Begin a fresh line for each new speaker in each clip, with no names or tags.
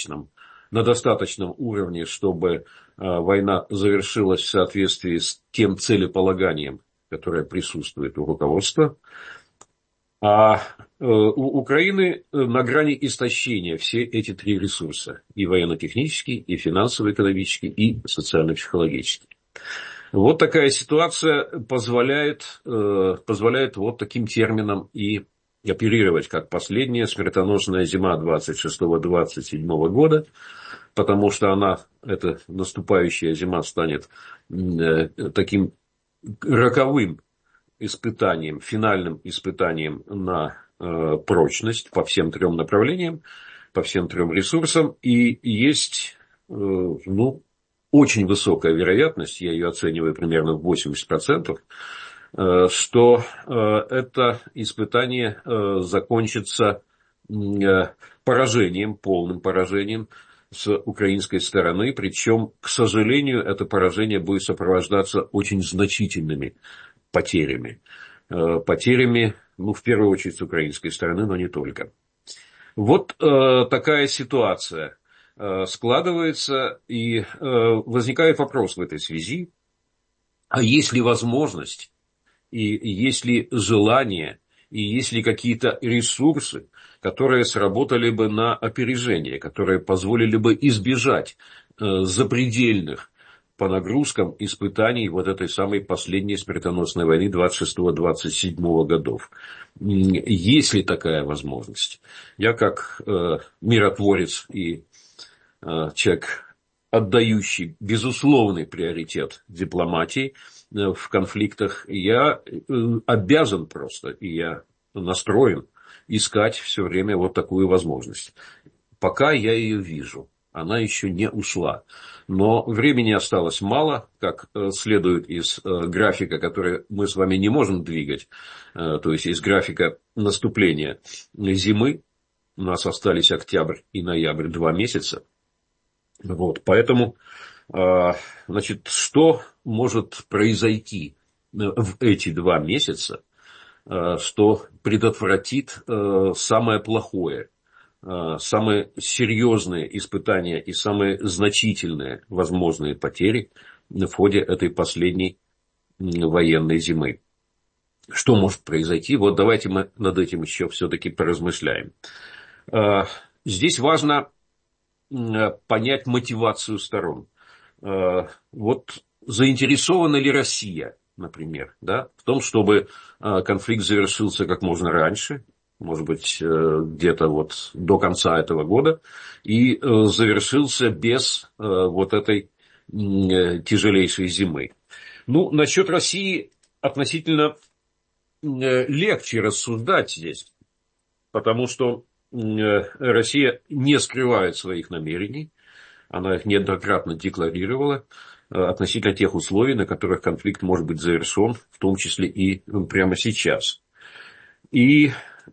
на достаточном уровне, чтобы война завершилась в соответствии с тем целеполаганием, которое присутствует у руководства. А у Украины на грани истощения все эти три ресурса. И военно-технический, и финансово-экономический, и социально-психологический. Вот такая ситуация позволяет вот таким термином и оперировать, как последняя смертоносная зима 26-27 года, потому что эта наступающая зима станет таким роковым испытанием, финальным испытанием на прочность по всем трем направлениям, по всем трем ресурсам. И есть очень высокая вероятность, я ее оцениваю примерно в 80%, что это испытание закончится поражением, полным поражением с украинской стороны. Причем, к сожалению, это поражение будет сопровождаться очень значительными потерями. Потерями, в первую очередь, с украинской стороны, но не только. Вот такая ситуация складывается, и возникает вопрос в этой связи, а есть ли возможность, и есть ли желание, и есть ли какие-то ресурсы, которые сработали бы на опережение, которые позволили бы избежать запредельных по нагрузкам испытаний вот этой самой последней смертоносной войны 26-27 годов. Есть ли такая возможность? Я как миротворец и человек, отдающий безусловный приоритет дипломатии в конфликтах, я обязан просто, и я настроен искать все время вот такую возможность. Пока я ее вижу, она еще не ушла. Но времени осталось мало, как следует из графика, который мы с вами не можем двигать, то есть из графика наступления зимы. У нас остались октябрь и ноябрь, 2 месяца. Вот, поэтому, что может произойти в эти 2 месяца, что предотвратит самое плохое, самые серьезные испытания и самые значительные возможные потери в ходе этой последней военной зимы. Что может произойти? Вот давайте мы над этим еще все-таки поразмышляем. Здесь важно понять мотивацию сторон. Вот заинтересована ли Россия, например, в том, чтобы конфликт завершился как можно раньше, может быть, где-то вот до конца этого года, и завершился без вот этой тяжелейшей зимы. Насчет России относительно легче рассуждать здесь, потому что Россия не скрывает своих намерений, она их неоднократно декларировала относительно тех условий, на которых конфликт может быть завершен, в том числе и прямо сейчас. И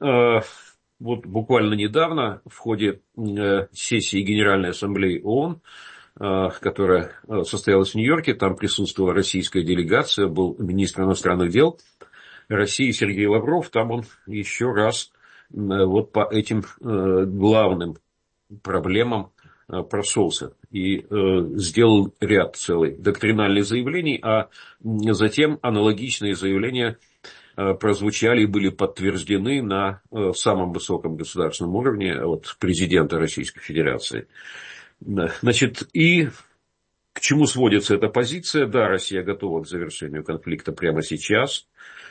вот буквально недавно в ходе сессии Генеральной Ассамблеи ООН, которая состоялась в Нью-Йорке, там присутствовала российская делегация, был министр иностранных дел России Сергей Лавров, там он еще раз вот по этим главным проблемам прошелся и сделал ряд целых доктринальных заявлений, а затем аналогичные заявления прозвучали и были подтверждены на самом высоком государственном уровне от президента Российской Федерации. Значит, и к чему сводится эта позиция? Да, Россия готова к завершению конфликта прямо сейчас.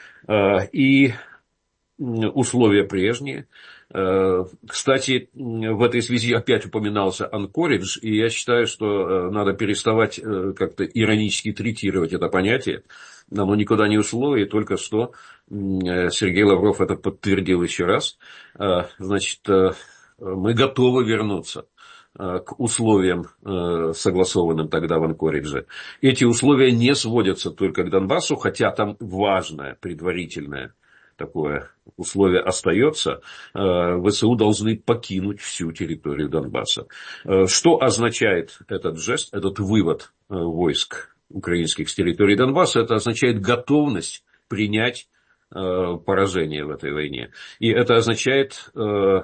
И условия прежние. Кстати, в этой связи опять упоминался Анкоридж, и я считаю, что надо переставать как-то иронически третировать это понятие. Оно никуда не ушло, и только что Сергей Лавров это подтвердил еще раз. Значит, мы готовы вернуться к условиям, согласованным тогда в Анкоридже. Эти условия не сводятся только к Донбассу, хотя там важное предварительное такое условие остается. ВСУ должны покинуть всю территорию Донбасса. Что означает этот жест, этот вывод войск украинских с территории Донбасса? Это означает готовность принять поражение в этой войне. И это означает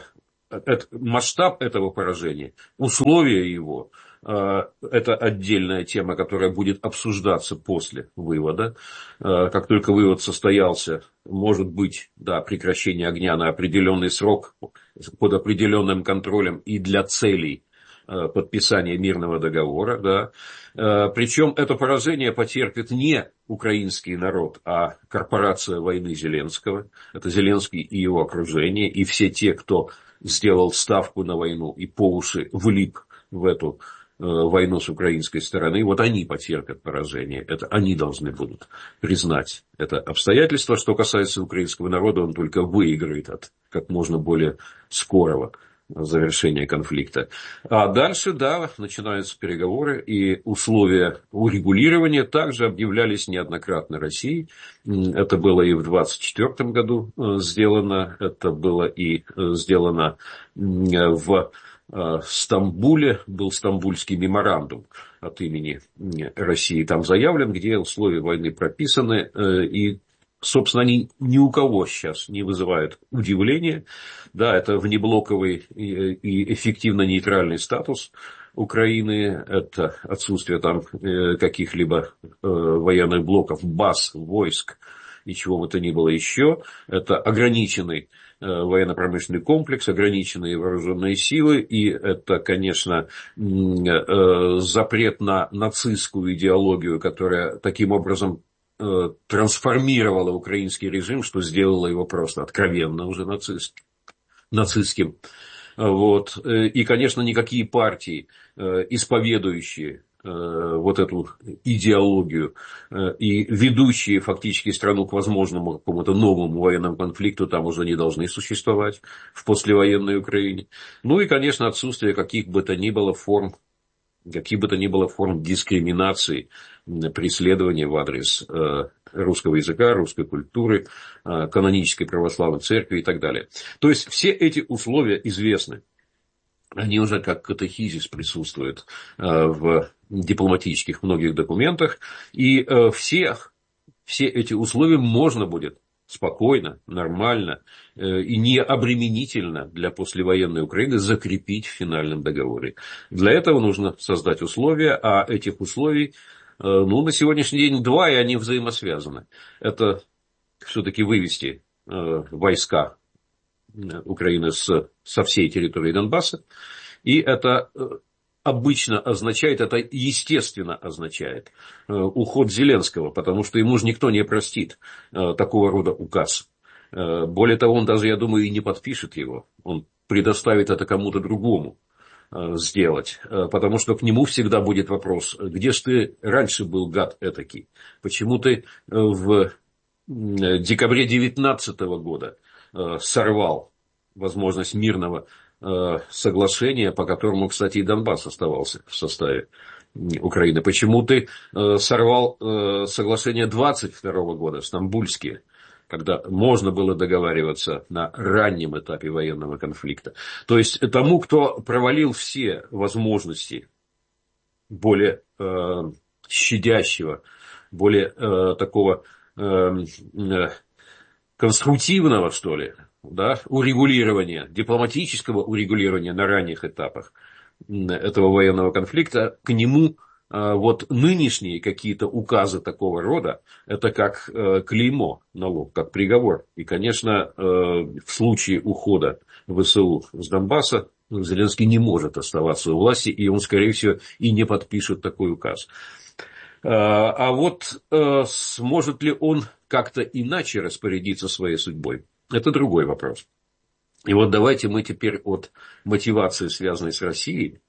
масштаб этого поражения, условия его, это отдельная тема, которая будет обсуждаться после вывода. Как только вывод состоялся, может быть, да, прекращение огня на определенный срок под определенным контролем и для целей подписания мирного договора. Да. Причем это поражение потерпит не украинский народ, а корпорация войны Зеленского. Это Зеленский и его окружение, и все те, кто сделал ставку на войну и по уши влип в эту войну с украинской стороны, вот они потерпят поражение. Это они должны будут признать это обстоятельство. Что касается украинского народа, он только выиграет от как можно более скорого завершения конфликта. А дальше, да, начинаются переговоры, и условия урегулирования также объявлялись неоднократно Россией. Это было и в 1924 году сделано, это было и сделано в Стамбуле, был Стамбульский меморандум от имени России там заявлен, где условия войны прописаны, и собственно, они ни у кого сейчас не вызывают удивления. Да, это внеблоковый и эффективно нейтральный статус Украины. Это отсутствие там каких-либо военных блоков, баз, войск и чего бы то ни было еще. Это ограниченный военно-промышленный комплекс, ограниченные вооруженные силы. И это, конечно, запрет на нацистскую идеологию, которая таким образом трансформировала украинский режим, что сделало его просто откровенно уже нацистским. Вот. И, конечно, никакие партии, исповедующие вот эту идеологию и ведущие фактически страну к возможному какому-то новому военному конфликту, там уже не должны существовать в послевоенной Украине. Ну и, конечно, отсутствие каких бы то ни было форм дискриминации, преследования в адрес русского языка, русской культуры, канонической православной церкви и так далее. То есть все эти условия известны. Они уже как катехизис присутствуют в дипломатических многих документах. И все эти условия можно будет спокойно, нормально и не обременительно для послевоенной Украины закрепить в финальном договоре. Для этого нужно создать условия, а этих условий, на сегодняшний день два, и они взаимосвязаны. Это все-таки вывести войска Украины со всей территории Донбасса, и это обычно означает, это естественно означает уход Зеленского, потому что ему же никто не простит такого рода указ. Более того, он даже, я думаю, и не подпишет его. Он предоставит это кому-то другому сделать, потому что к нему всегда будет вопрос: где ж ты раньше был, гад этакий? Почему ты в декабре 2019 года сорвал возможность мирного соглашения, по которому, кстати, и Донбасс оставался в составе Украины? Почему ты сорвал соглашение 22 года, стамбульские, когда можно было договариваться на раннем этапе военного конфликта? То есть тому, кто провалил все возможности более щадящего, более такого конструктивного, что ли, да, урегулирования, дипломатического урегулирования на ранних этапах этого военного конфликта, к нему вот нынешние какие-то указы такого рода, это как клеймо на лоб, как приговор. И, конечно, в случае ухода ВСУ с Донбасса Зеленский не может оставаться у власти, и он, скорее всего, и не подпишет такой указ. А вот сможет ли он как-то иначе распорядиться своей судьбой? Это другой вопрос. И вот давайте мы теперь от мотивации, связанной с Россией,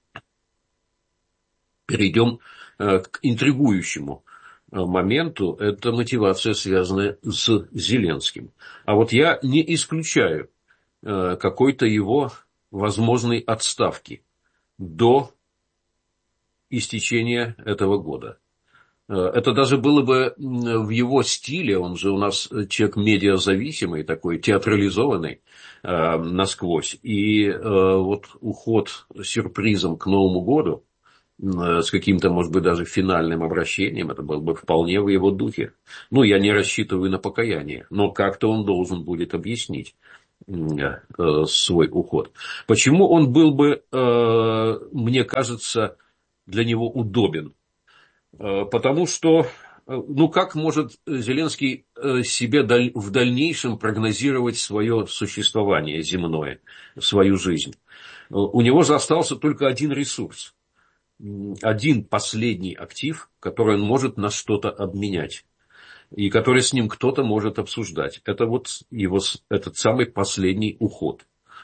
перейдем к интригующему моменту. Это мотивация, связанная с Зеленским. А вот я не исключаю какой-то его возможной отставки до истечения этого года. Это даже было бы в его стиле, он же у нас человек медиазависимый, такой театрализованный насквозь. И вот уход сюрпризом к Новому году, с каким-то, может быть, даже финальным обращением, это было бы вполне в его духе. Ну, я не рассчитываю на покаяние, но как-то он должен будет объяснить свой уход. Почему он был бы, мне кажется, для него удобен? Потому что, ну, как может Зеленский себе в дальнейшем прогнозировать свое существование земное, свою жизнь? У него же остался только один ресурс, один последний актив, который он может на что-то обменять. И который с ним кто-то может обсуждать. Это вот его, этот самый последний уход.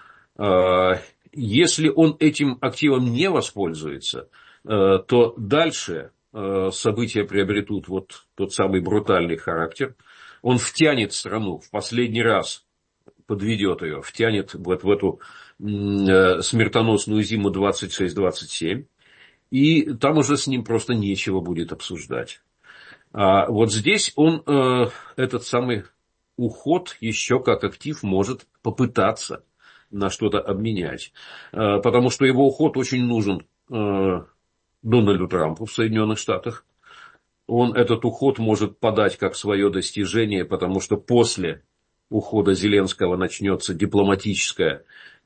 Если он этим активом не воспользуется, то дальше события приобретут вот тот самый брутальный характер. Он втянет страну в последний раз, подведет ее, втянет вот в эту смертоносную зиму 26-27. И там уже с ним просто нечего будет обсуждать. А вот здесь он этот самый уход еще как актив может попытаться на что-то обменять. Потому что его уход очень нужен Дональду Трампу в Соединенных Штатах. Он этот уход может подать как свое достижение, потому что после ухода Зеленского начнется дипломатическая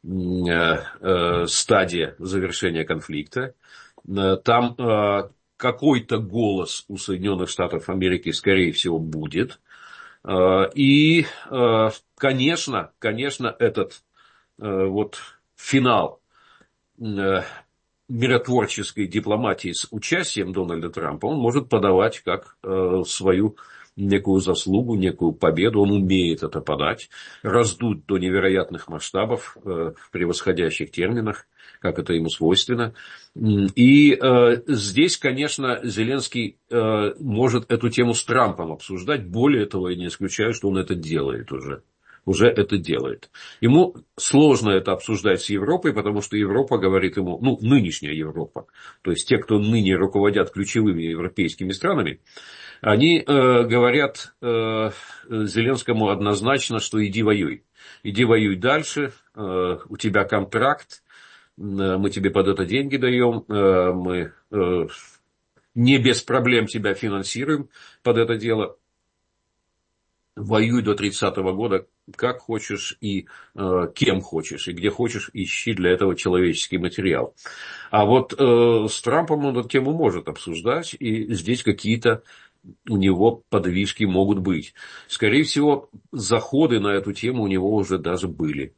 стадия завершения конфликта. Там какой-то голос у Соединенных Штатов Америки, скорее всего, будет. И, конечно, этот вот финал миротворческой дипломатии с участием Дональда Трампа он может подавать как свою некую заслугу, некую победу. Он умеет это подать, раздуть до невероятных масштабов в превосходящих терминах, как это ему свойственно. И здесь, конечно, Зеленский может эту тему с Трампом обсуждать. Более того, я не исключаю, что он это делает уже. Уже это делает. Ему сложно это обсуждать с Европой, потому что Европа говорит ему, ну, нынешняя Европа, то есть те, кто ныне руководят ключевыми европейскими странами, они говорят Зеленскому однозначно, что иди воюй. Иди воюй дальше, у тебя контракт, мы тебе под это деньги даем, мы не без проблем тебя финансируем под это дело. Воюй до 30-го года как хочешь и кем хочешь, и где хочешь, ищи для этого человеческий материал. А вот с Трампом он эту тему может обсуждать, и здесь какие-то у него подвижки могут быть. Скорее всего, заходы на эту тему у него уже даже были.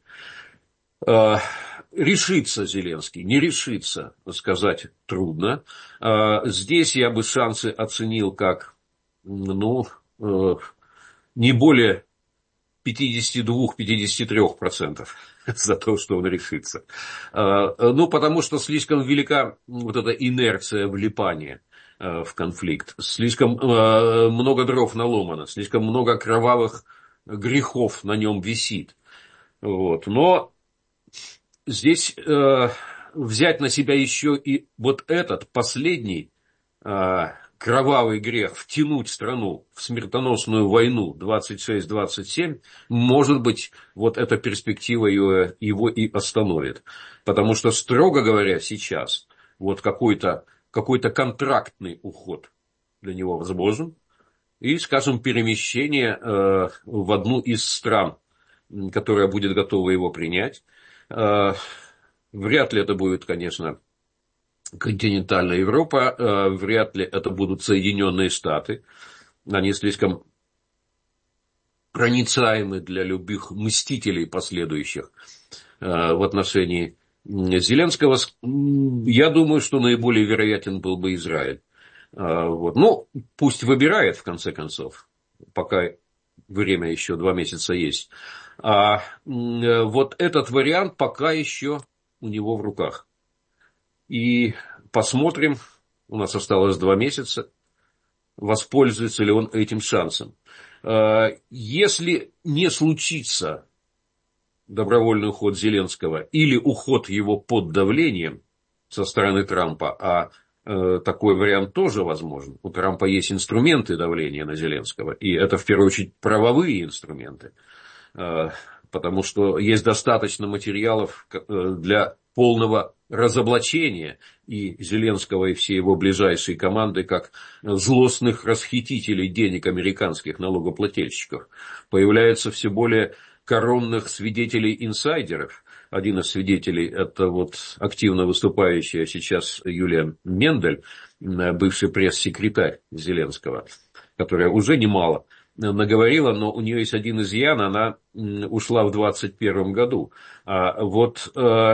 Решится Зеленский, не решится, сказать трудно. Здесь я бы шансы оценил как, ну, не более 52-53% за то, что он решится. Ну, потому что слишком велика вот эта инерция влипания в конфликт. Слишком много дров наломано, слишком много кровавых грехов на нем висит. Вот. Но здесь взять на себя еще и вот этот последний кровавый грех, втянуть страну в смертоносную войну 26-27, может быть, вот эта перспектива его и остановит. Потому что, строго говоря, сейчас вот какой-то контрактный уход для него возможен. И, скажем, перемещение в одну из стран, которая будет готова его принять. Вряд ли это будет, конечно, континентальная Европа, вряд ли это будут Соединенные Штаты. Они слишком проницаемы для любых мстителей последующих в отношении Зеленского. Я думаю, что наиболее вероятен был бы Израиль. Вот. Ну, пусть выбирает, в конце концов, пока время еще 2 месяца есть. А вот этот вариант пока еще у него в руках. И посмотрим, у нас осталось 2 месяца, воспользуется ли он этим шансом. Если не случится добровольный уход Зеленского или уход его под давлением со стороны Трампа, а такой вариант тоже возможен. У Трампа есть инструменты давления на Зеленского, и это в первую очередь правовые инструменты, потому что есть достаточно материалов для полного разоблачения и Зеленского, и всей его ближайшей команды как злостных расхитителей денег американских налогоплательщиков. Появляется все более коронных свидетелей-инсайдеров. Один из свидетелей – это вот активно выступающая сейчас Юлия Мендель, бывший пресс-секретарь Зеленского, которая уже немало наговорила, но у нее есть один изъян, она ушла в 2021 году. А вот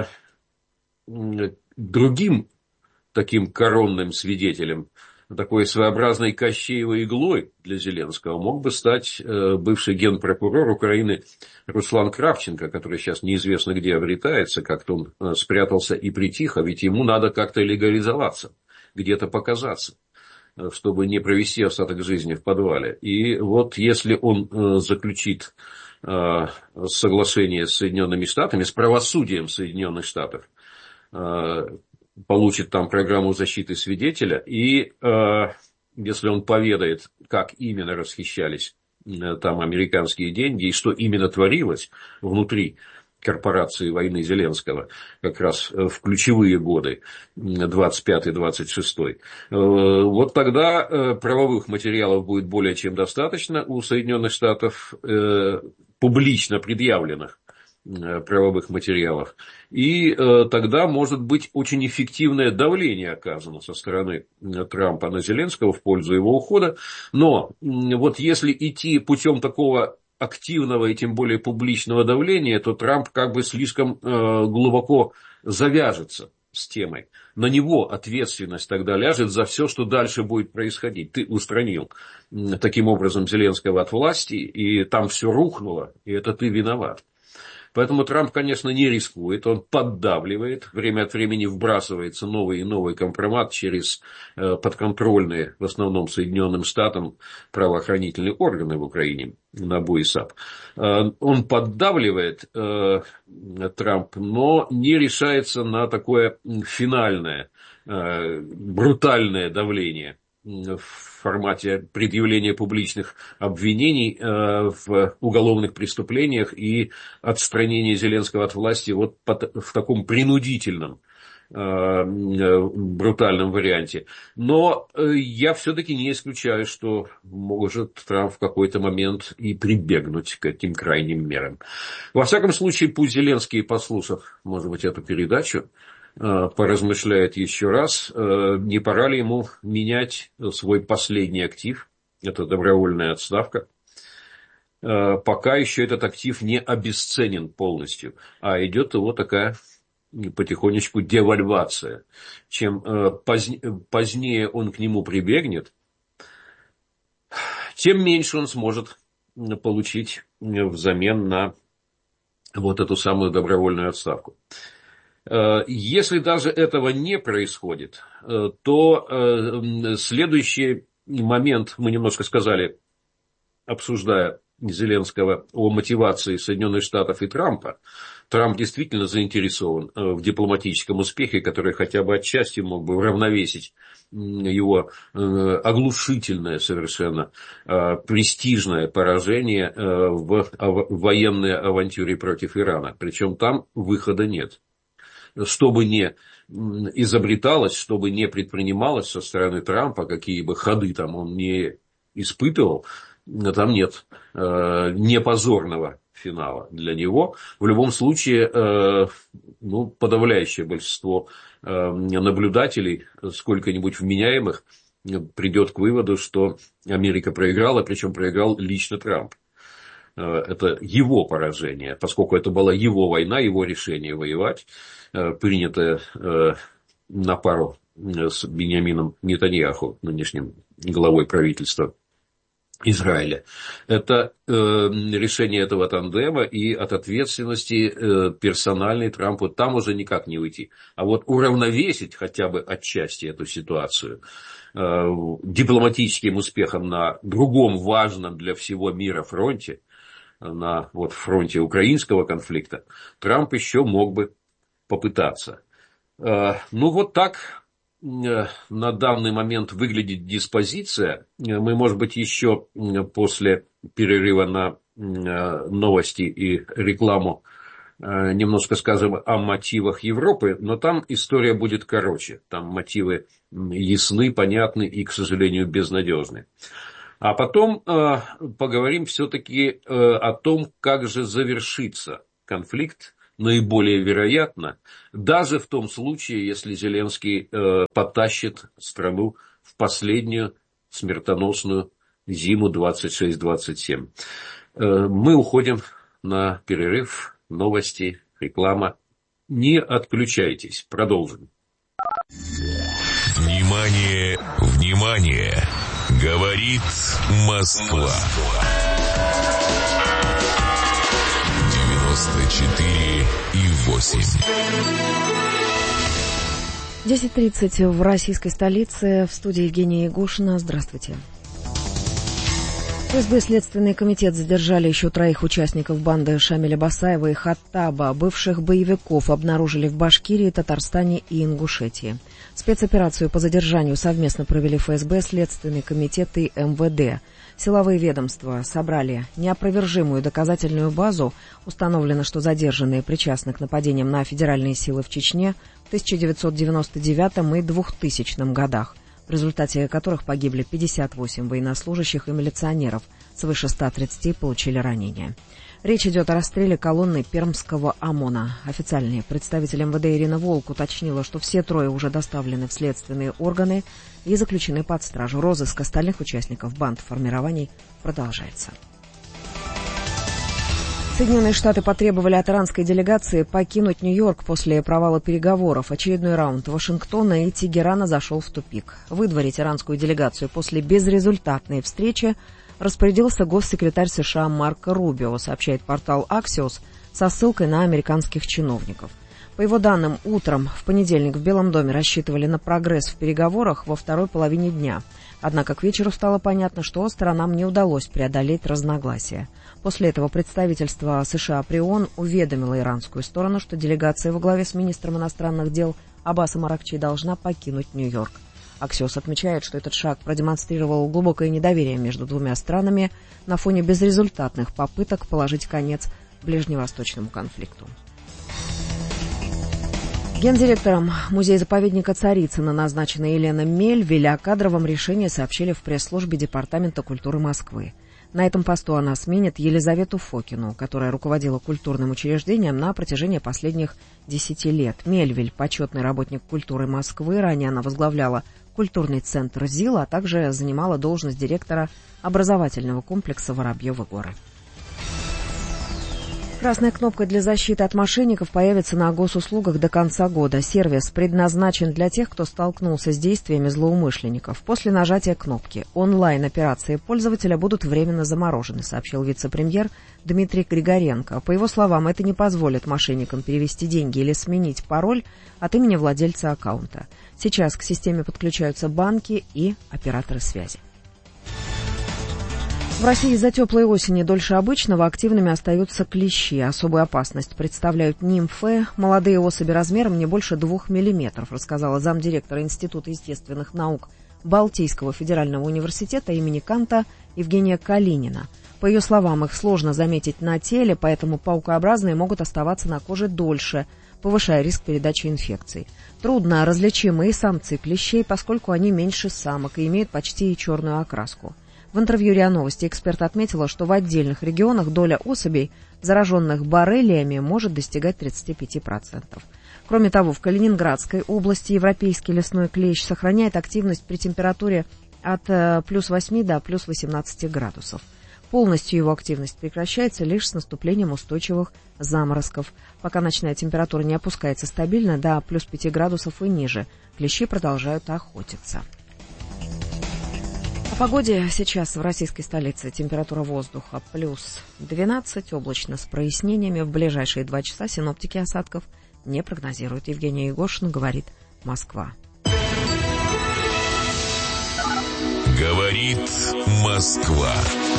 другим таким коронным свидетелем, такой своеобразной Кощеевой иглой для Зеленского мог бы стать бывший генпрокурор Украины Руслан Кравченко, который сейчас неизвестно где обретается, как-то он спрятался и притих, а ведь ему надо как-то легализоваться, где-то показаться, чтобы не провести остаток жизни в подвале. И вот если он заключит соглашение с Соединенными Штатами, с правосудием Соединенных Штатов, получит там программу защиты свидетеля, и если он поведает, как именно расхищались там американские деньги и что именно творилось внутри корпорации войны Зеленского, как раз в ключевые годы, 25-26, вот тогда правовых материалов будет более чем достаточно у Соединенных Штатов, публично предъявленных правовых материалов. И тогда может быть очень эффективное давление оказано со стороны Трампа на Зеленского в пользу его ухода. Но вот если идти путем такого активного и тем более публичного давления, то Трамп как бы слишком глубоко завяжется с темой. На него ответственность тогда ляжет за все, что дальше будет происходить. Ты устранил таким образом Зеленского от власти, и там все рухнуло, и это ты виноват. Поэтому Трамп, конечно, не рискует, он поддавливает, время от времени вбрасывается новый и новый компромат через подконтрольные, в основном Соединенным Штатам, правоохранительные органы в Украине, НАБУ и САП. Он поддавливает Трамп, но не решается на такое финальное, брутальное давление в формате предъявления публичных обвинений в уголовных преступлениях и отстранения Зеленского от власти вот в таком принудительном, брутальном варианте. Но я все-таки не исключаю, что может Трамп в какой-то момент и прибегнуть к этим крайним мерам. Во всяком случае, пусть Зеленский, послушав, может быть, эту передачу, поразмышляет еще раз, не пора ли ему менять свой последний актив, это добровольная отставка. Пока еще этот актив не обесценен полностью, а идет его такая потихонечку девальвация. Чем позднее он к нему прибегнет, тем меньше он сможет получить взамен на вот эту самую добровольную отставку. Если даже этого не происходит, то следующий момент, мы немножко сказали, обсуждая Зеленского о мотивации Соединенных Штатов и Трампа, Трамп действительно заинтересован в дипломатическом успехе, который хотя бы отчасти мог бы уравновесить его оглушительное совершенно престижное поражение в военной авантюре против Ирана. Причем там выхода нет. Что бы ни изобреталось, что бы ни предпринималось со стороны Трампа, какие бы ходы там он не испытывал, там нет не позорного финала для него. В любом случае, подавляющее большинство наблюдателей, сколько-нибудь вменяемых, придет к выводу, что Америка проиграла, причем проиграл лично Трамп. Это его поражение, поскольку это была его война, его решение воевать, принятое на пару с Биньямином Нетаньяху, нынешним главой правительства Израиля. Это решение этого тандема, и от ответственности персональной Трампу там уже никак не уйти. А вот уравновесить хотя бы отчасти эту ситуацию дипломатическим успехом на другом важном для всего мира фронте, на фронте украинского конфликта, Трамп еще мог бы попытаться. Вот так на данный момент выглядит диспозиция. Мы, может быть, еще после перерыва на новости и рекламу немножко скажем о мотивах Европы, но там история будет короче. Там мотивы ясны, понятны и, к сожалению, безнадежны. А потом поговорим все-таки о том, как же завершится конфликт, наиболее вероятно, даже в том случае, если Зеленский потащит страну в последнюю смертоносную зиму 26-27. Мы уходим на перерыв, новости, реклама. Не отключайтесь, продолжим.
Внимание, внимание! Говорит Москва. 94,8.
10:30 в российской столице. В студии Евгения Егошина. Здравствуйте. ФСБ Следственный комитет задержали еще 3 участников банды Шамиля Басаева и Хаттаба. Бывших боевиков обнаружили в Башкирии, Татарстане и Ингушетии. Спецоперацию по задержанию совместно провели ФСБ, Следственный комитет и МВД. Силовые ведомства собрали неопровержимую доказательную базу. Установлено, что задержанные причастны к нападениям на федеральные силы в Чечне в 1999 и 2000 годах, в результате которых погибли 58 военнослужащих и милиционеров, свыше 130 получили ранения. Речь идет о расстреле колонны пермского ОМОНа. Официальный представитель МВД Ирина Волк уточнила, что все 3 уже доставлены в следственные органы и заключены под стражу. Розыск остальных участников бандформирований продолжается. Соединенные Штаты потребовали от иранской делегации покинуть Нью-Йорк после провала переговоров. Очередной раунд Вашингтона и Тегерана зашел в тупик. Выдворить иранскую делегацию после безрезультатной встречи распорядился госсекретарь США Марко Рубио, сообщает портал Axios со ссылкой на американских чиновников. По его данным, утром в понедельник в Белом доме рассчитывали на прогресс в переговорах во второй половине дня. Однако к вечеру стало понятно, что сторонам не удалось преодолеть разногласия. После этого представительство США при ООН уведомило иранскую сторону, что делегация во главе с министром иностранных дел Аббасом Аракчи должна покинуть Нью-Йорк. Axios отмечает, что этот шаг продемонстрировал глубокое недоверие между двумя странами на фоне безрезультатных попыток положить конец ближневосточному конфликту. Гендиректором музея-заповедника Царицына назначена Елена Мельвиль. О кадровом решении сообщили в пресс-службе Департамента культуры Москвы. На этом посту она сменит Елизавету Фокину, которая руководила культурным учреждением на протяжении последних 10 лет. Мельвиль – почетный работник культуры Москвы. Ранее она возглавляла культурный центр ЗИЛ, а также занимала должность директора образовательного комплекса «Воробьевы горы». Красная кнопка для защиты от мошенников появится на госуслугах до конца года. Сервис предназначен для тех, кто столкнулся с действиями злоумышленников. После нажатия кнопки онлайн-операции пользователя будут временно заморожены, сообщил вице-премьер Дмитрий Григоренко. По его словам, это не позволит мошенникам перевести деньги или сменить пароль от имени владельца аккаунта. Сейчас к системе подключаются банки и операторы связи. В России из-за теплой осени дольше обычного активными остаются клещи. Особую опасность представляют нимфы. Молодые особи размером не больше 2 мм, рассказала замдиректора Института естественных наук Балтийского федерального университета имени Канта Евгения Калинина. По ее словам, их сложно заметить на теле, поэтому паукообразные могут оставаться на коже дольше, повышая риск передачи инфекций. Трудно различимы и самцы клещей, поскольку они меньше самок и имеют почти черную окраску. В интервью РИА Новости эксперт отметила, что в отдельных регионах доля особей, зараженных боррелиями, может достигать 35%. Кроме того, в Калининградской области европейский лесной клещ сохраняет активность при температуре от плюс 8 до плюс 18 градусов. Полностью его активность прекращается лишь с наступлением устойчивых заморозков. Пока ночная температура не опускается стабильно до плюс 5 градусов и ниже, клещи продолжают охотиться. О погоде сейчас в российской столице. Температура воздуха плюс 12, облачно с прояснениями. В ближайшие 2 часа синоптики осадков не прогнозируют. Евгения Егошина, говорит Москва.
Говорит Москва.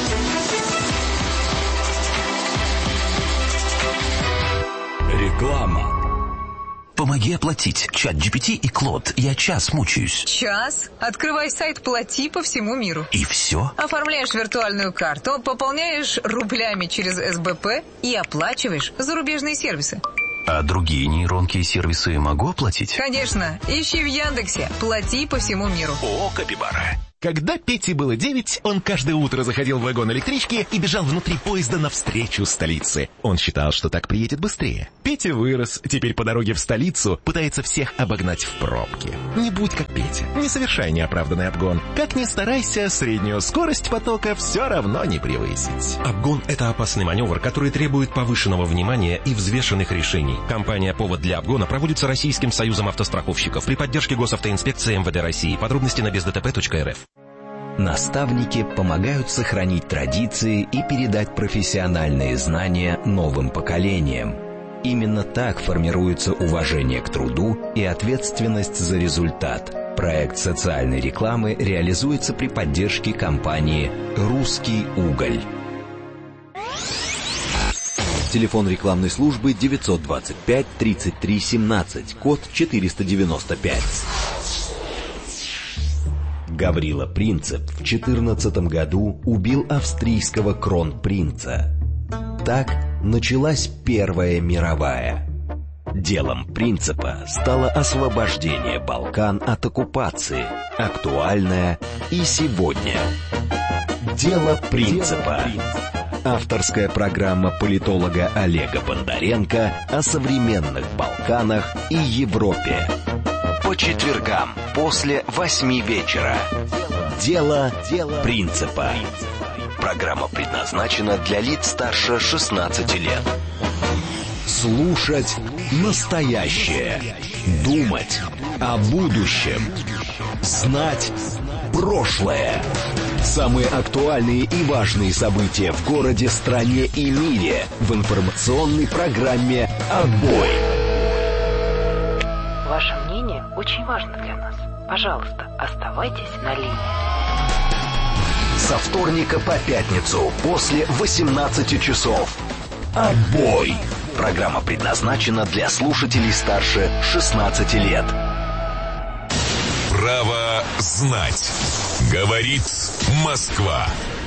Реклама. Помоги оплатить. ChatGPT и Клод. Я час мучаюсь.
Час? Открывай сайт «Плати» по всему миру.
И все?
Оформляешь виртуальную карту, пополняешь рублями через СБП и оплачиваешь зарубежные сервисы.
А другие нейронки и сервисы могу оплатить?
Конечно. Ищи в Яндексе «Плати по всему миру».
О, Капибара.
Когда Пете было 9, он каждое утро заходил в вагон электрички и бежал внутри поезда навстречу столице. Он считал, что так приедет быстрее. Петя вырос, теперь по дороге в столицу пытается всех обогнать в пробке. Не будь как Петя, не совершай неоправданный обгон. Как ни старайся, среднюю скорость потока все равно не превысить.
Обгон — это опасный маневр, который требует повышенного внимания и взвешенных решений. Кампания «Повод для обгона» проводится Российским союзом автостраховщиков при поддержке Госавтоинспекции МВД России. Подробности на бездтп.рф.
Наставники помогают сохранить традиции и передать профессиональные знания новым поколениям. Именно так формируется уважение к труду и ответственность за результат. Проект социальной рекламы реализуется при поддержке компании «Русский уголь». Телефон рекламной службы 925 33 17, код 495. Гаврила Принцип в 14 году убил австрийского кронпринца. Так началась Первая мировая. Делом Принципа стало освобождение Балкан от оккупации, актуальное и сегодня. Дело Принципа. Авторская программа политолога Олега Бондаренко о современных Балканах и Европе. По четвергам после 8 вечера. Дело Принципа. Программа предназначена для лиц старше 16 лет. Слушать настоящее. Думать о будущем. Знать прошлое. Самые актуальные и важные события в городе, стране и мире в информационной программе «Отбой».
Ваше мнение очень важно для нас. Пожалуйста, оставайтесь на линии.
Со вторника по пятницу после 18 часов. «Отбой». Программа предназначена для слушателей старше 16 лет.
Право знать. Говорит Москва.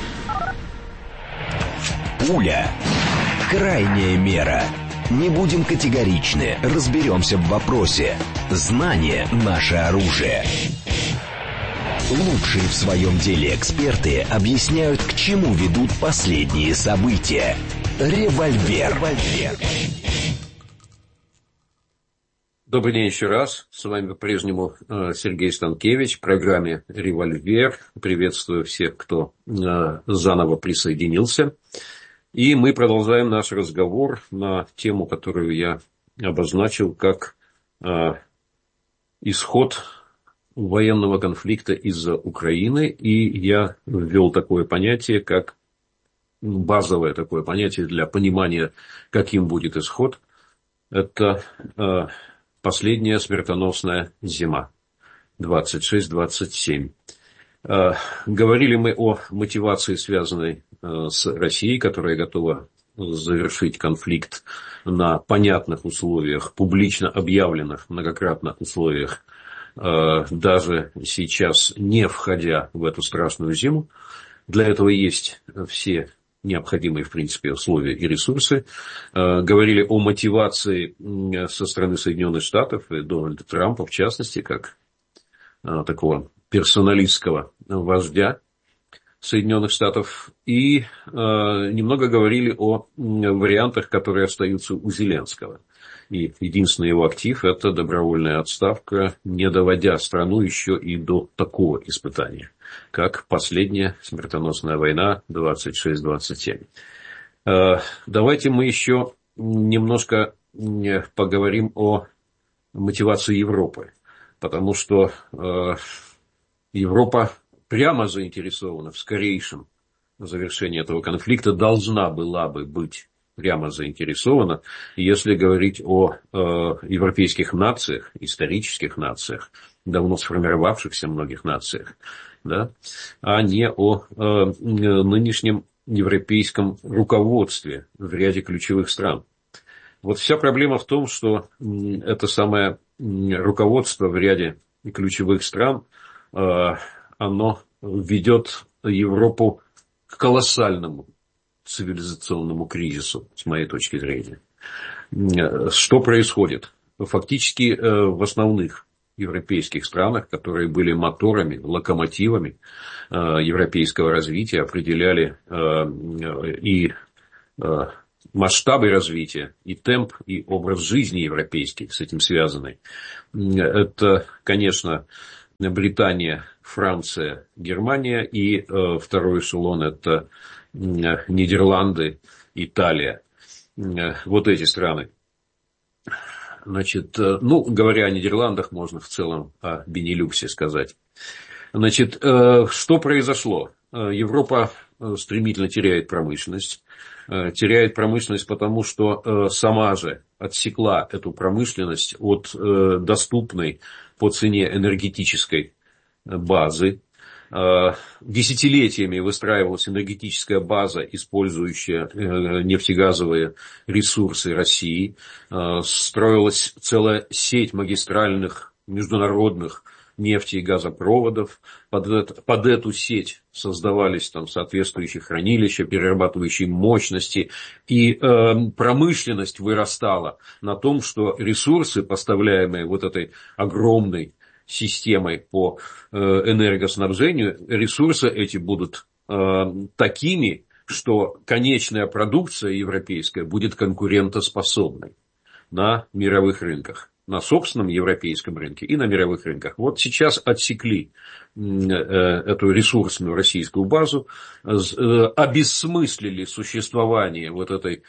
Пуля. Крайняя мера. Не будем категоричны, разберемся в вопросе. Знание – наше оружие. Лучшие в своем деле эксперты объясняют, к чему ведут последние события. Револьвер.
Добрый день еще раз. С вами по-прежнему Сергей Станкевич в программе «Револьвер». Приветствую всех, кто заново присоединился. И мы продолжаем наш разговор на тему, которую я обозначил как исход военного конфликта из-за Украины. И я ввел такое понятие, как базовое такое понятие для понимания, каким будет исход. Это последняя смертоносная зима, 26-27. Говорили мы о мотивации, связанной с Россией, которая готова завершить конфликт на понятных условиях, публично объявленных многократно условиях, даже сейчас не входя в эту страшную зиму. Для этого есть все необходимые, в принципе, условия и ресурсы. Говорили о мотивации со стороны Соединенных Штатов и Дональда Трампа, в частности, как такого персоналистского вождя Соединенных Штатов. И немного говорили о вариантах, которые остаются у Зеленского. И единственный его актив – это добровольная отставка, не доводя страну еще и до такого испытания, как последняя смертоносная война 26-27. Давайте мы еще немножко поговорим о мотивации Европы, потому что Европа прямо заинтересована в скорейшем завершении этого конфликта, должна была бы быть прямо заинтересована, если говорить о европейских нациях, исторических нациях, давно сформировавшихся многих нациях, да, а не о нынешнем европейском руководстве в ряде ключевых стран. Вот вся проблема в том, что это самое руководство в ряде ключевых стран, оно ведет Европу к колоссальному цивилизационному кризису, с моей точки зрения. Что происходит? Фактически в основных европейских странах, которые были моторами, локомотивами европейского развития, определяли и масштабы развития, и темп, и образ жизни европейский с этим связанный. Это, конечно, Британия, Франция, Германия, и второй эшелон – это Нидерланды, Италия. Вот эти страны. Значит, говоря о Нидерландах, можно в целом о Бенилюксе сказать. Значит, что произошло? Европа стремительно теряет промышленность. Теряет промышленность, потому что сама же отсекла эту промышленность от доступной по цене энергетической базы. Десятилетиями выстраивалась энергетическая база, использующая нефтегазовые ресурсы России. Строилась целая сеть магистральных международных нефти- и газопроводов. Под эту сеть создавались там соответствующие хранилища, перерабатывающие мощности. И промышленность вырастала на том, что ресурсы, поставляемые вот этой огромной системой по энергоснабжению, ресурсы эти будут такими, что конечная продукция европейская будет конкурентоспособной на мировых рынках, на собственном европейском рынке и на мировых рынках. Вот сейчас отсекли эту ресурсную российскую базу, обессмыслили существование вот этой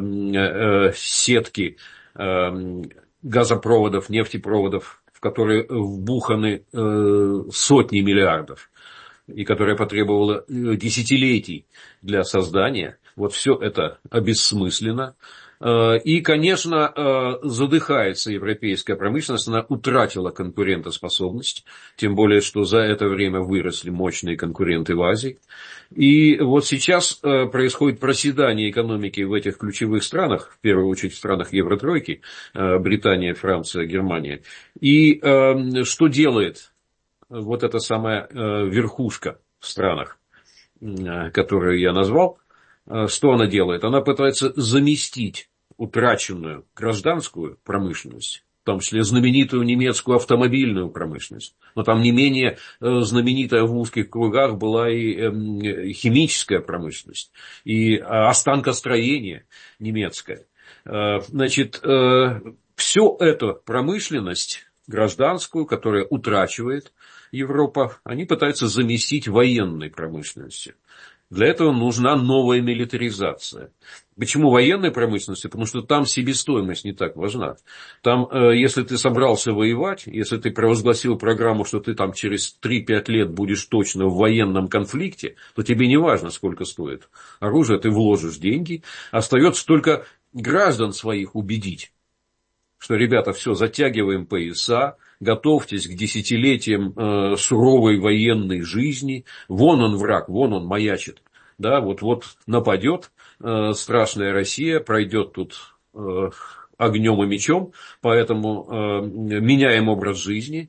сетки газопроводов, нефтепроводов, в которые вбуханы сотни миллиардов, и которая потребовала десятилетий для создания. Вот все это обессмыслено. И, конечно, задыхается европейская промышленность, она утратила конкурентоспособность, тем более, что за это время выросли мощные конкуренты в Азии. И вот сейчас происходит проседание экономики в этих ключевых странах, в первую очередь в странах Евротройки, Британия, Франция, Германия. И что делает вот эта самая верхушка в странах, которую я назвал? Что она делает? Она пытается заместить утраченную гражданскую промышленность, в том числе знаменитую немецкую автомобильную промышленность. Но там не менее знаменитая в узких кругах была и химическая промышленность, и останкостроение немецкое. Значит, всю эту промышленность гражданскую, которая утрачивает Европа, они пытаются заместить военной промышленностью. Для этого нужна новая милитаризация. Почему военной промышленности? Потому что там себестоимость не так важна. Там, если ты собрался воевать, если ты провозгласил программу, что ты там через 3-5 лет будешь точно в военном конфликте, то тебе не важно, сколько стоит оружие, ты вложишь деньги. Остается только граждан своих убедить, что, ребята, все, затягиваем пояса, готовьтесь к десятилетиям суровой военной жизни. Вон он враг, вон он маячит. Да, вот нападет страшная Россия, пройдет тут огнем и мечом. Поэтому меняем образ жизни,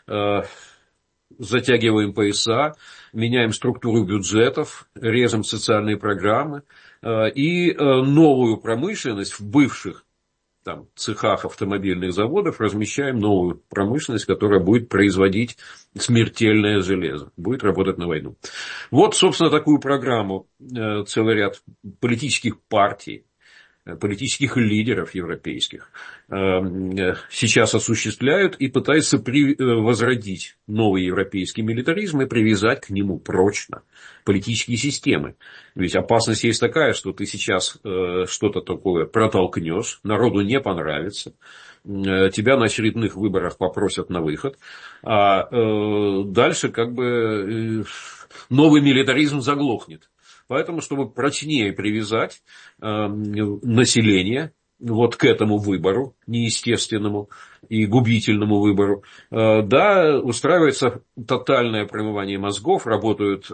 затягиваем пояса, меняем структуру бюджетов, режем социальные программы. И новую промышленность в бывших там, цехах автомобильных заводов размещаем новую промышленность, которая будет производить смертельное железо, будет работать на войну. Вот, собственно, такую программу целый ряд политических партий, политических лидеров европейских сейчас осуществляют и пытаются возродить новый европейский милитаризм и привязать к нему прочно политические системы. Ведь опасность есть такая, что ты сейчас что-то такое протолкнешь, народу не понравится, тебя на очередных выборах попросят на выход, а дальше как бы новый милитаризм заглохнет. Поэтому, чтобы прочнее привязать население вот к этому выбору, неестественному и губительному выбору, да, устраивается тотальное промывание мозгов, работает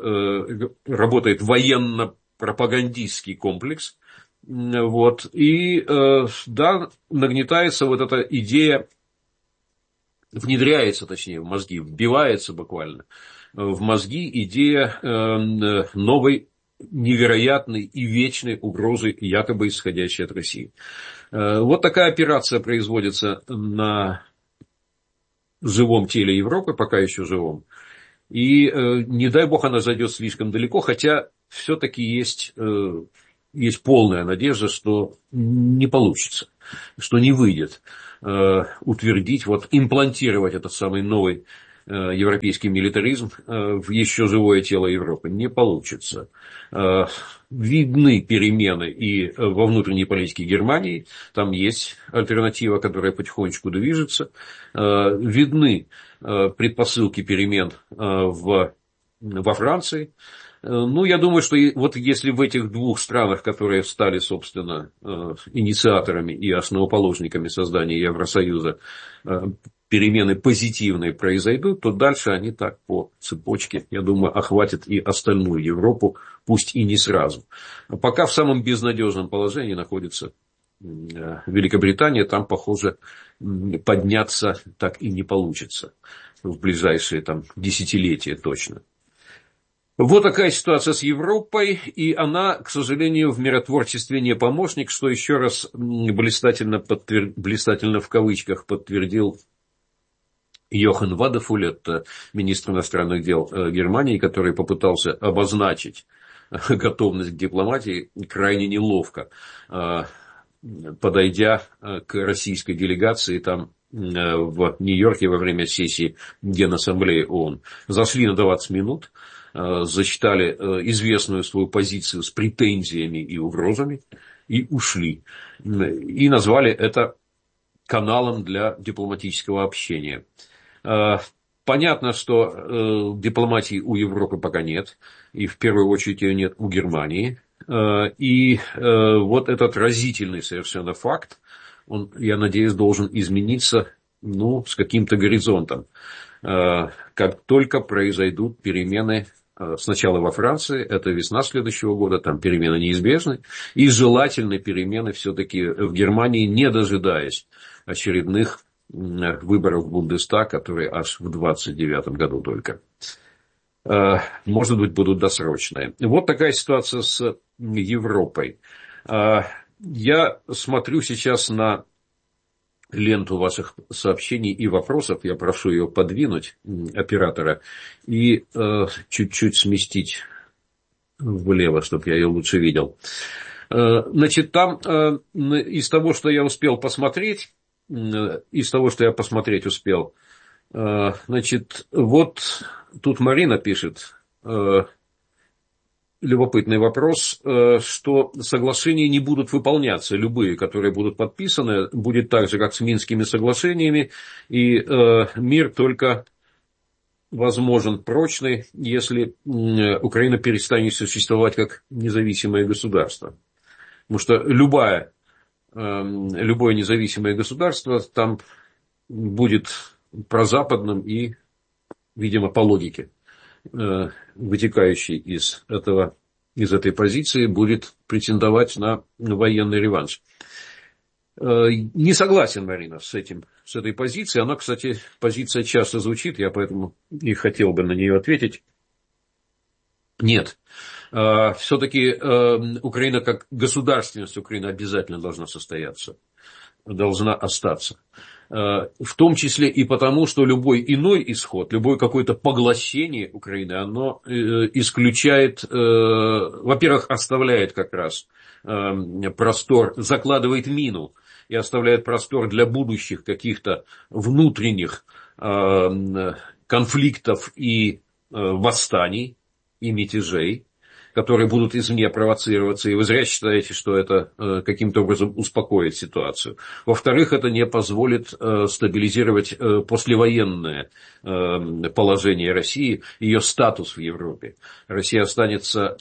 военно-пропагандистский комплекс, вот, и, да, нагнетается вот эта идея, внедряется, точнее, в мозги, вбивается буквально в мозги идея новой, невероятной и вечной угрозы, якобы исходящей от России. Вот такая операция производится на живом теле Европы, пока еще живом. И не дай бог она зайдет слишком далеко, хотя все-таки есть полная надежда, что не получится, что не выйдет утвердить, имплантировать этот самый новый европейский милитаризм в еще живое тело Европы. Не получится. Видны перемены и во внутренней политике Германии. Там есть альтернатива, которая потихонечку движется. Видны предпосылки перемен во Франции. Ну, я думаю, что если в этих двух странах, которые стали, собственно, инициаторами и основоположниками создания Евросоюза, перемены позитивные произойдут, то дальше они так по цепочке, я думаю, охватят и остальную Европу, пусть и не сразу. Пока в самом безнадежном положении находится Великобритания, там, похоже, подняться так и не получится в ближайшие десятилетия точно. Вот такая ситуация с Европой, и она, к сожалению, в миротворчестве не помощник, что еще раз блистательно в кавычках подтвердил Йохан Вадефуль, это министр иностранных дел Германии, который попытался обозначить готовность к дипломатии крайне неловко, подойдя к российской делегации там в Нью-Йорке во время сессии Генассамблеи ООН. Зашли на 20 минут, зачитали известную свою позицию с претензиями и угрозами и ушли. И назвали это каналом для дипломатического общения. Понятно, что дипломатии у Европы пока нет, и в первую очередь ее нет у Германии. И вот этот разительный совершенно факт, он, я надеюсь, должен измениться с каким-то горизонтом. Как только произойдут перемены сначала во Франции, это весна следующего года, там перемены неизбежны, и желательны перемены все-таки в Германии, не дожидаясь очередных выборов в Бундестаг, которые аж в 29 году только. Может быть, будут досрочные. Вот такая ситуация с Европой. Я смотрю сейчас на ленту ваших сообщений и вопросов. Я прошу ее подвинуть, оператора, и чуть-чуть сместить влево, чтобы я ее лучше видел. Значит, там из того, что я успел посмотреть, значит, вот тут Марина пишет, любопытный вопрос, что соглашения не будут выполняться, любые, которые будут подписаны, будет так же, как с Минскими соглашениями, и мир только возможен прочный, если Украина перестанет существовать как независимое государство. Потому что любое независимое государство там будет прозападным и, видимо, по логике, вытекающей из этой позиции, будет претендовать на военный реванш. Не согласен, Марина, с этой позицией. Она, кстати, позиция часто звучит, я поэтому и хотел бы на нее ответить. Нет. Все-таки Украина как государственность, Украина обязательно должна состояться, должна остаться. В том числе и потому, что любой иной исход, любое какое-то поглощение Украины, оно исключает, во-первых, оставляет как раз простор, закладывает мину и оставляет простор для будущих каких-то внутренних конфликтов и восстаний, и мятежей, которые будут извне провоцироваться, и вы зря считаете, что это каким-то образом успокоит ситуацию. Во-вторых, это не позволит стабилизировать послевоенное положение России, ее статус в Европе. Россия останется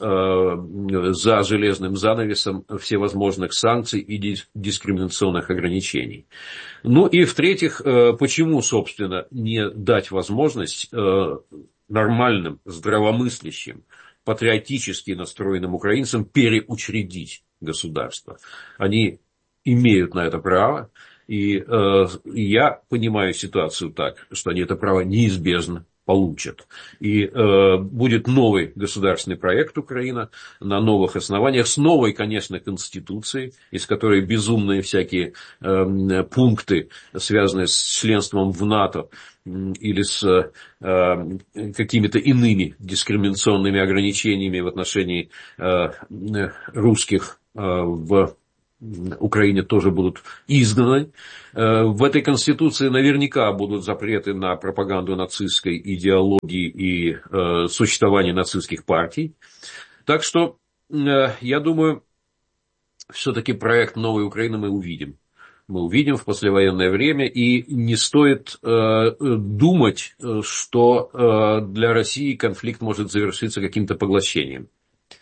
за железным занавесом всевозможных санкций и дискриминационных ограничений. Ну и в-третьих, почему, собственно, не дать возможность нормальным, здравомыслящим, патриотически настроенным украинцам переучредить государство. Они имеют на это право, и я понимаю ситуацию так, что они это право неизбежно получат. И будет новый государственный проект Украина на новых основаниях, с новой, конечно, конституцией, из которой безумные всякие пункты, связанные с членством в НАТО или с какими-то иными дискриминационными ограничениями в отношении русских в Украине тоже будут изгнаны. В этой конституции наверняка будут запреты на пропаганду нацистской идеологии и существование нацистских партий. Так что, я думаю, все-таки проект «Новой Украины» мы увидим. Мы увидим в послевоенное время, и не стоит думать, что для России конфликт может завершиться каким-то поглощением.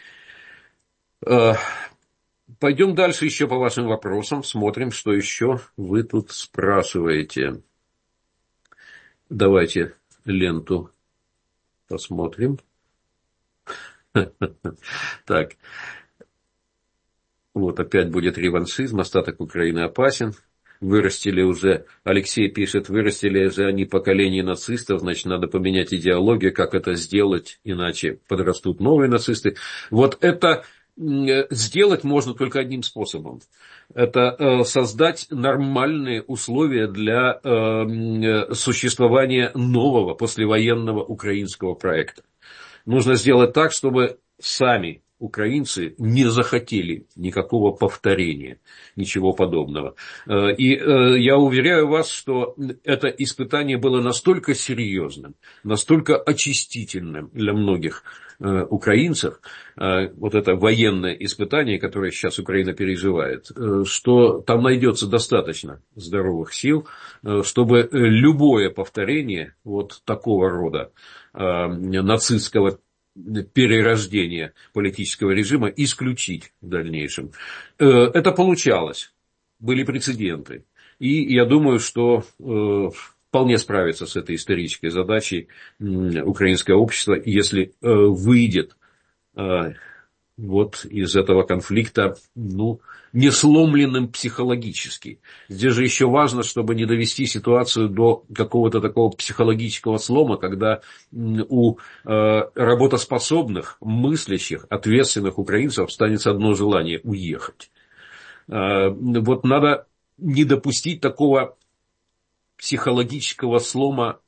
Пойдем дальше еще по вашим вопросам, смотрим, что еще вы тут спрашиваете. Давайте ленту посмотрим. Так. Вот опять будет реваншизм, остаток Украины опасен. Вырастили уже, Алексей пишет, вырастили же они поколение нацистов, значит, надо поменять идеологию, как это сделать, иначе подрастут новые нацисты. Вот это сделать можно только одним способом. Это создать нормальные условия для существования нового послевоенного украинского проекта. Нужно сделать так, чтобы сами украинцы не захотели никакого повторения, ничего подобного. И я уверяю вас, что это испытание было настолько серьезным, настолько очистительным для многих украинцев, вот это военное испытание, которое сейчас Украина переживает, что там найдется достаточно здоровых сил, чтобы любое повторение вот такого рода нацистского перерождения политического режима исключить в дальнейшем. Это получалось, были прецеденты. И я думаю, что вполне справится с этой исторической задачей украинское общество, если выйдет вот из этого конфликта, не сломленным психологически. Здесь же еще важно, чтобы не довести ситуацию до какого-то такого психологического слома, когда у работоспособных, мыслящих, ответственных украинцев останется одно желание – уехать. Вот надо не допустить такого психологического слома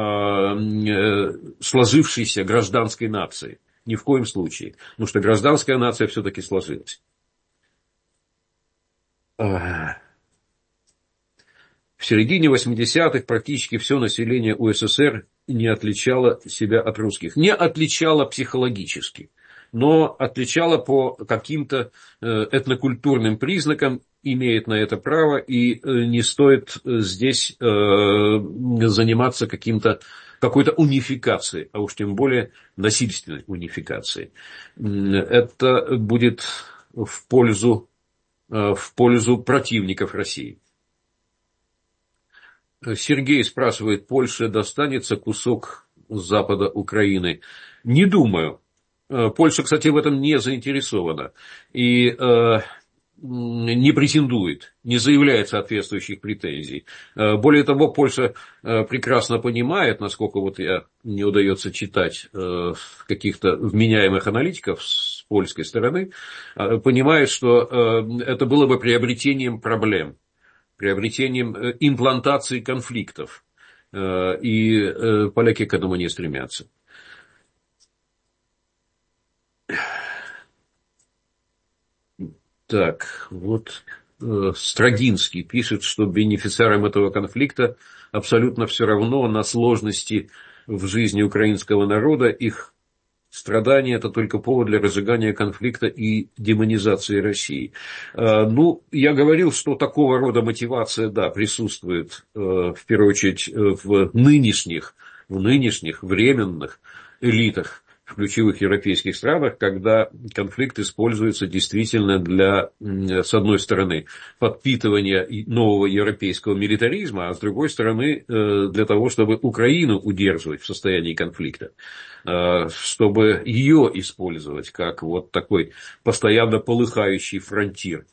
сложившейся гражданской нации. Ни в коем случае. Потому что гражданская нация все-таки сложилась. В середине 80-х практически все население УССР не отличало себя от русских. Не отличало психологически, но отличало по каким-то этнокультурным признакам, имеет на это право, и не стоит здесь заниматься какой-то унификацией, а уж тем более насильственной унификацией. Это будет в пользу противников России. Сергей спрашивает, Польше достанется кусок запада Украины? Не думаю. Польша, кстати, в этом не заинтересована. И не претендует, не заявляет соответствующих претензий. Более того, Польша прекрасно понимает, насколько мне удается читать каких-то вменяемых аналитиков с польской стороны, понимает, что это было бы приобретением проблем, приобретением имплантации конфликтов. И поляки к этому не стремятся. Так, вот Строгинский пишет, что бенефициарам этого конфликта абсолютно все равно на сложности в жизни украинского народа. Их страдания – это только повод для разжигания конфликта и демонизации России. Я говорил, что такого рода мотивация, да, присутствует в первую очередь в нынешних временных элитах в ключевых европейских странах, когда конфликт используется действительно для, с одной стороны, подпитывания нового европейского милитаризма, а с другой стороны, для того, чтобы Украину удерживать в состоянии конфликта, чтобы ее использовать как вот такой постоянно полыхающий фронтир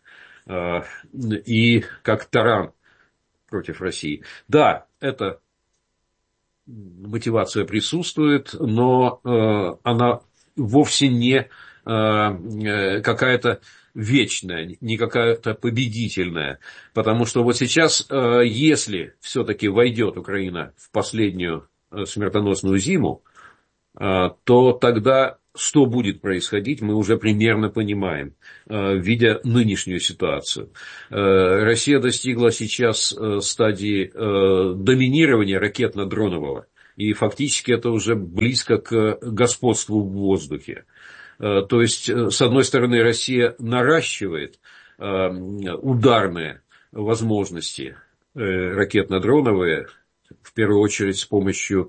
и как таран против России. Да, это мотивация присутствует, но она вовсе не какая-то вечная, не какая-то победительная. Потому что вот сейчас, если все-таки войдет Украина в последнюю смертоносную зиму, то тогда что будет происходить, мы уже примерно понимаем, видя нынешнюю ситуацию. Россия достигла сейчас стадии доминирования ракетно-дронового, и фактически это уже близко к господству в воздухе. То есть, с одной стороны, Россия наращивает ударные возможности ракетно-дроновые, в первую очередь с помощью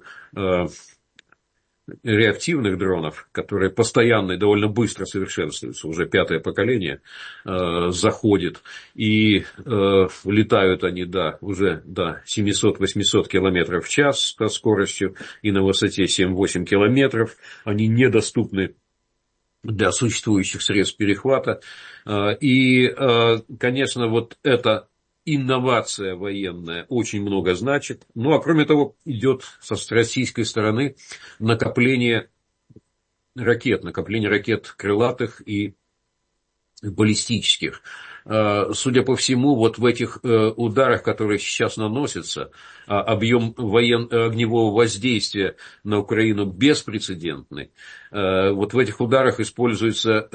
реактивных дронов, которые постоянно и довольно быстро совершенствуются, уже 5-е поколение заходит, и летают они уже до 700-800 километров в час со скоростью и на высоте 7-8 километров. Они недоступны для существующих средств перехвата. И, конечно, вот эта инновация военная очень много значит. Ну, а кроме того, идет со российской стороны накопление ракет крылатых и баллистических. Судя по всему, вот в этих ударах, которые сейчас наносятся, объем огневого воздействия на Украину беспрецедентный. Вот в этих ударах используется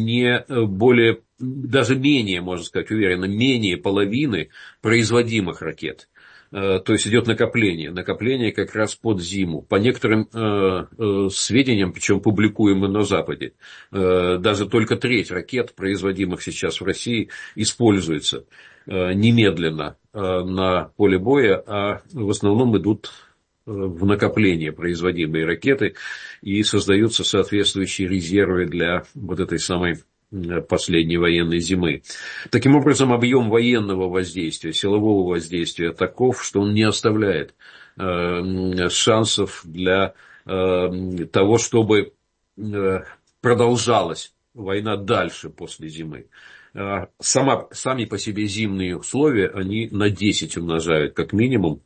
даже менее, можно сказать уверенно, менее половины производимых ракет. То есть идет накопление как раз под зиму. По некоторым сведениям, причем публикуемым на Западе, даже только треть ракет, производимых сейчас в России, используется немедленно на поле боя, а в основном идут в накопление производимые ракеты и создаются соответствующие резервы для вот этой самой последней военной зимы. Таким образом, объем военного воздействия, силового воздействия таков, что он не оставляет шансов для того, чтобы продолжалась война дальше после зимы. Сами по себе зимние условия, они на 10 умножают как минимум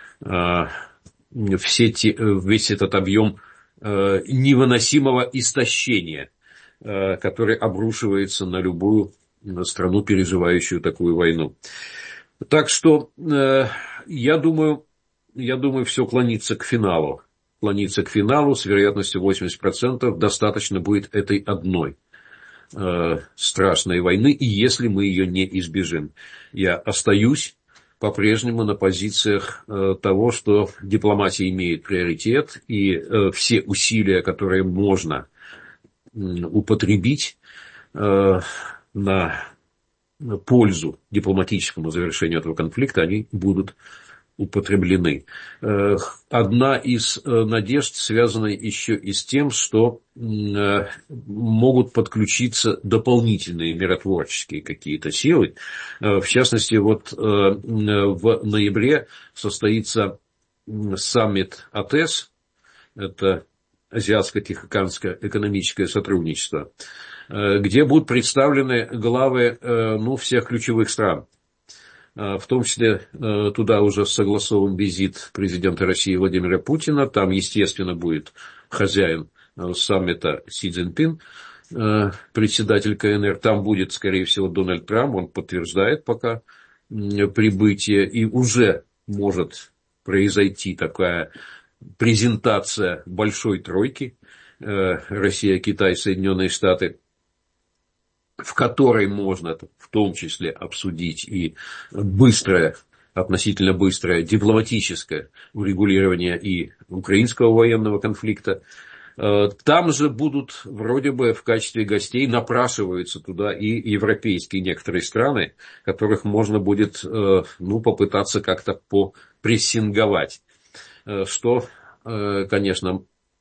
весь этот объем невыносимого истощения, который обрушивается на любую страну, переживающую такую войну. Так что я думаю, все клонится к финалу. Клонится к финалу с вероятностью 80%. Достаточно будет этой одной страшной войны, и если мы ее не избежим. Я остаюсь по-прежнему на позициях того, что дипломатия имеет приоритет, и все усилия, которые можно употребить на пользу дипломатическому завершению этого конфликта, они будут употреблены. Одна из надежд связана еще и с тем, что могут подключиться дополнительные миротворческие какие-то силы. В частности, вот в ноябре состоится саммит АТЭС, это Азиатско-Тихоокеанское экономическое сотрудничество, где будут представлены главы всех ключевых стран. В том числе туда уже согласован визит президента России Владимира Путина. Там, естественно, будет хозяин саммита Си Цзиньпин, председатель КНР. Там будет, скорее всего, Дональд Трамп. Он подтверждает пока прибытие. И уже может произойти такая презентация большой тройки: Россия, Китай, Соединенные Штаты, в которой можно в том числе обсудить и относительно быстрое дипломатическое урегулирование и украинского военного конфликта. Там же будут вроде бы в качестве гостей, напрашиваются туда и европейские некоторые страны, которых можно будет попытаться как-то попрессинговать, что, конечно,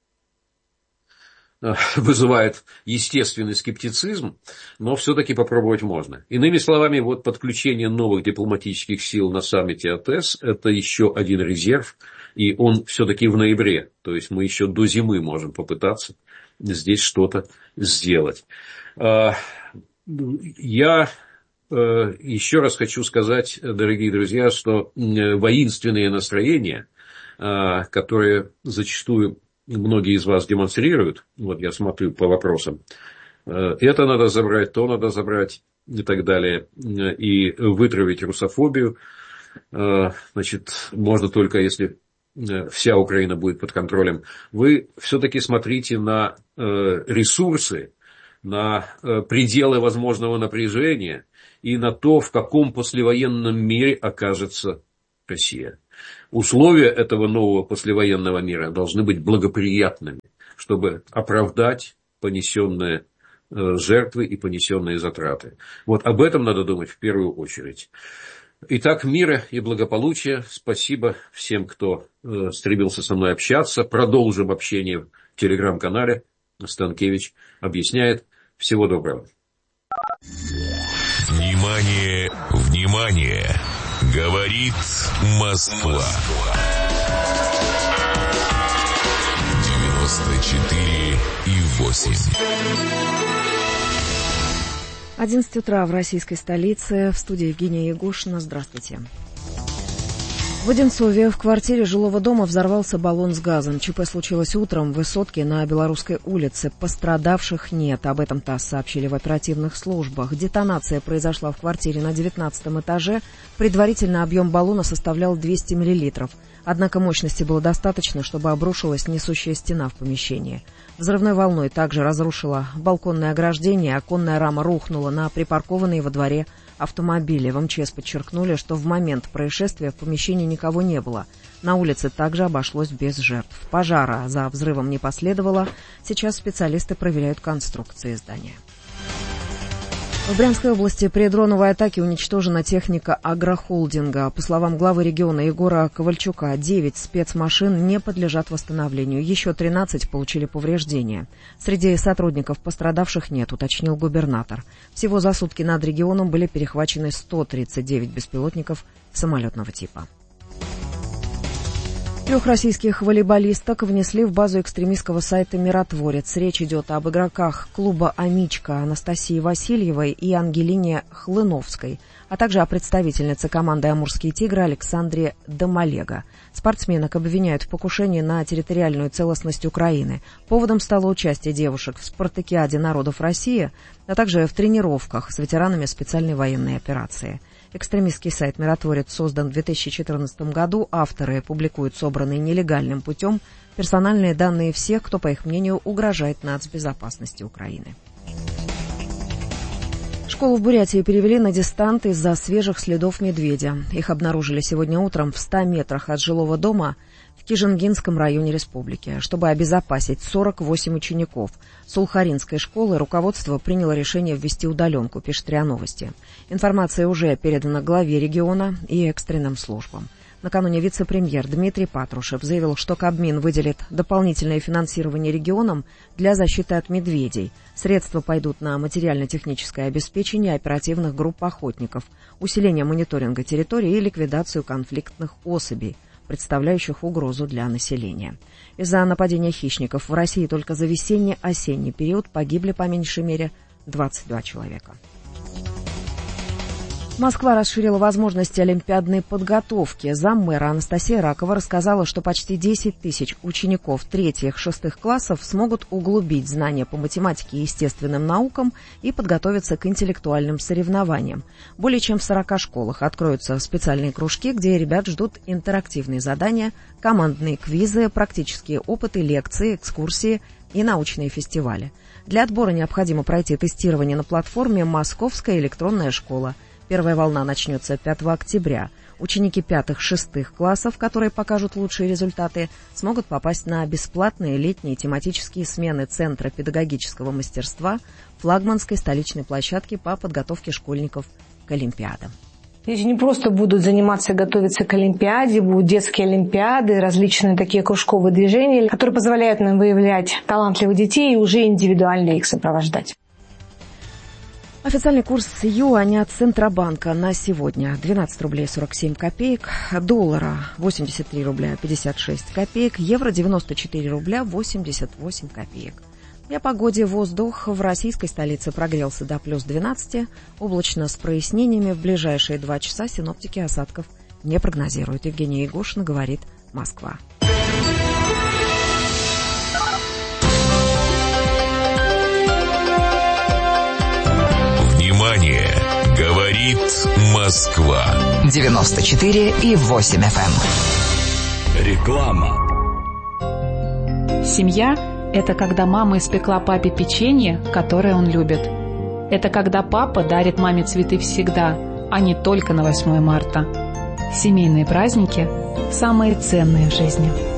вызывает естественный скептицизм, но все-таки попробовать можно. Иными словами, вот подключение новых дипломатических сил на саммите АТЭС – это еще один резерв, и он все-таки в ноябре. То есть мы еще до зимы можем попытаться здесь что-то сделать. Я еще раз хочу сказать, дорогие друзья, что воинственные настроения которые зачастую многие из вас демонстрируют, вот я смотрю по вопросам, это надо забрать, то надо забрать и так далее, и вытравить русофобию, значит, можно только если вся Украина будет под контролем. Вы все-таки смотрите на ресурсы, на пределы возможного напряжения и на то, в каком послевоенном мире окажется Россия. Условия этого нового послевоенного мира должны быть благоприятными, чтобы оправдать понесенные жертвы и понесенные затраты. Вот об этом надо думать в первую очередь. Итак, мира и благополучия. Спасибо всем, кто стремился со мной общаться. Продолжим общение в телеграм-канале. Станкевич объясняет. Всего доброго.
Внимание, внимание! Говорит Москва. 94,8.
11 утра в российской столице. В студии Евгения Ягушина. Здравствуйте. В Одинцове в квартире жилого дома взорвался баллон с газом. ЧП случилось утром в высотке на Белорусской улице. Пострадавших нет. Об этом ТАСС сообщили в оперативных службах. Детонация произошла в квартире на 19 этаже. Предварительно объем баллона составлял 200 мл. Однако мощности было достаточно, чтобы обрушилась несущая стена в помещении. Взрывной волной также разрушила балконное ограждение, оконная рама рухнула на припаркованные во дворе автомобили. В МЧС подчеркнули, что в момент происшествия в помещении никого не было. На улице также обошлось без жертв. Пожара за взрывом не последовало. Сейчас специалисты проверяют конструкции здания. В Брянской области при дроновой атаке уничтожена техника агрохолдинга. По словам главы региона Егора Ковальчука, 9 спецмашин не подлежат восстановлению. Еще 13 получили повреждения. Среди сотрудников пострадавших нет, уточнил губернатор. Всего за сутки над регионом были перехвачены 139 беспилотников самолетного типа. 3 российских волейболисток внесли в базу экстремистского сайта «Миротворец». Речь идет об игроках клуба «Амичка» Анастасии Васильевой и Ангелине Хлыновской, а также о представительнице команды «Амурские тигры» Александре Домолего. Спортсменок обвиняют в покушении на территориальную целостность Украины. Поводом стало участие девушек в спартакиаде народов России, а также в тренировках с ветеранами специальной военной операции. Экстремистский сайт «Миротворец» создан в 2014 году. Авторы публикуют собранные нелегальным путем персональные данные всех, кто, по их мнению, угрожает нацбезопасности Украины. Школу в Бурятии перевели на дистант из-за свежих следов медведя. Их обнаружили сегодня утром в 100 метрах от жилого дома в Кижингинском районе республики. Чтобы обезопасить 48 учеников Сулхаринской школы, руководство приняло решение ввести удаленку, пишет РИА Новости. Информация уже передана главе региона и экстренным службам. Накануне вице-премьер Дмитрий Патрушев заявил, что Кабмин выделит дополнительное финансирование регионам для защиты от медведей. Средства пойдут на материально-техническое обеспечение оперативных групп охотников, усиление мониторинга территории и ликвидацию конфликтных особей, представляющих угрозу для населения. Из-за нападения хищников в России только за весенне-осенний период погибли по меньшей мере 22 человека. Москва расширила возможности олимпиадной подготовки. Заммэра Анастасия Ракова рассказала, что почти 10 тысяч учеников 3-6 классов смогут углубить знания по математике и естественным наукам и подготовиться к интеллектуальным соревнованиям. Более чем в 40 школах откроются специальные кружки, где ребят ждут интерактивные задания, командные квизы, практические опыты, лекции, экскурсии и научные фестивали. Для отбора необходимо пройти тестирование на платформе «Московская электронная школа». Первая волна начнется 5 октября. Ученики 5-6 классов, которые покажут лучшие результаты, смогут попасть на бесплатные летние тематические смены Центра педагогического мастерства флагманской столичной площадки по подготовке школьников к Олимпиадам.
Дети не просто будут заниматься, готовиться к Олимпиаде, будут детские олимпиады, различные такие кружковые движения, которые позволяют нам выявлять талантливых детей и уже индивидуально их сопровождать.
Официальный курс юаня от Центробанка на сегодня 12 рублей 47 копеек, доллара 83 рубля 56 копеек, евро 94 рубля 88 копеек. И о погоде. Воздух в российской столице прогрелся до плюс 12, облачно с прояснениями. В ближайшие 2 часа синоптики осадков не прогнозируют. Евгения Ягушина говорит Москва.
Внимание! Говорит Москва.
94,8 FM.
Реклама.
Семья – это когда мама испекла папе печенье, которое он любит. Это когда папа дарит маме цветы всегда, а не только на 8 марта. Семейные праздники – самые ценные в жизни.